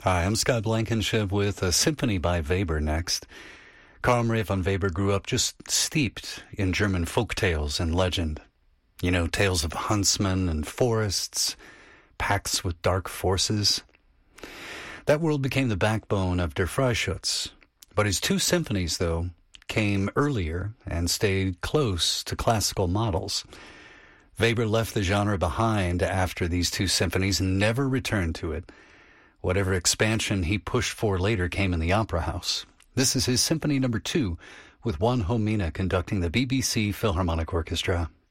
Hi, I'm Scott Blankenship with a symphony by Weber next. Carl Maria von Weber grew up just steeped in German folk tales and legend. You know, tales of huntsmen and forests, pacts with dark forces. That world became the backbone of Der Freischütz. But his two symphonies, though, came earlier and stayed close to classical models. Weber left the genre behind after these two symphonies and never returned to it. Whatever expansion he pushed for later came in the Opera House. This is his Symphony No. 2, with Juan Homina conducting the BBC Philharmonic Orchestra.